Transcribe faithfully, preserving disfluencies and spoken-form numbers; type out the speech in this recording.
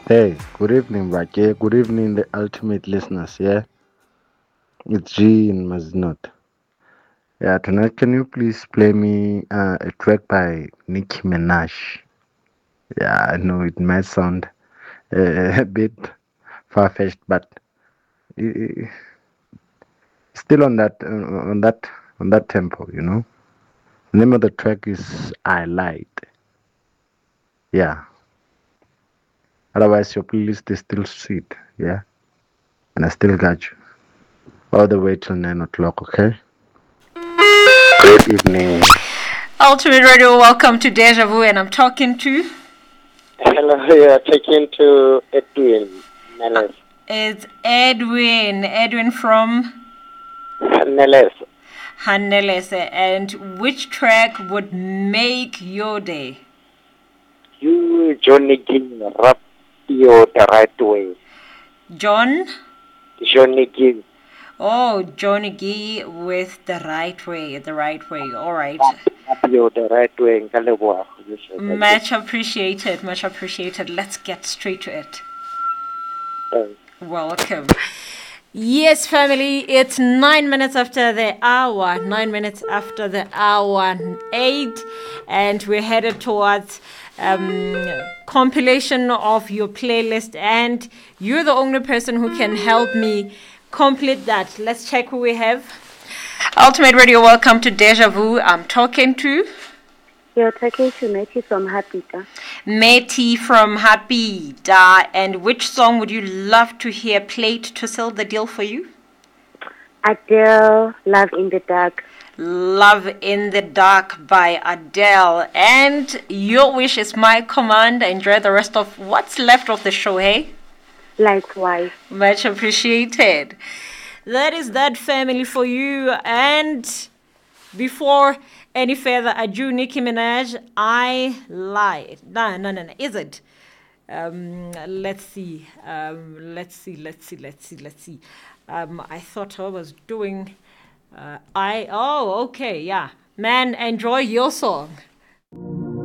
Hey, good evening, Bake. Good evening, the ultimate listeners. Yeah, it's G in Maznot. Yeah, tonight, can you please play me uh, a track by Nicki Minaj? Yeah, I know it might sound uh, a bit far fetched, but uh, still on that uh, on that on that tempo, you know. The name of the track is "I Lied." Yeah. Otherwise, your playlist is still sweet. Yeah, and I still got you all the way till nine o'clock. Okay. Good evening. Ultimate Radio, welcome to Deja Vu, and I'm talking to. Hello, you are taking to Edwin Neles. It's Edwin. Edwin from Neles, Hanelese. And which track would make your day? you Johnny Gill rap you the right way. John? Johnny Gill Oh, Johnny Gee with the right way. The right way. All right. rap you the right way. Nkaleboha. Much appreciated. Much appreciated. Let's get straight to it. Um, Welcome. Yes, family, it's nine minutes after the hour, nine minutes after the hour eight, and we're headed towards um, compilation of your playlist, and you're the only person who can help me complete that. Let's check who we have. Ultimate Radio, welcome to Deja Vu. I'm talking to You're talking to Matty from Hapita. Meti from Hapita. And which song would you love to hear played to seal the deal for you? Adele, Love in the Dark. Love in the Dark by Adele. And your wish is my command. Enjoy the rest of what's left of the show, hey? Likewise. Much appreciated. That is that, family, for you. And before any further ado, Nicki Minaj, I lied. No, no, no, no. Is it? Um, let's see. Um, let's see. Let's see. Let's see. Let's see. Um, I thought I was doing. Uh, I oh okay yeah. Man, enjoy your song.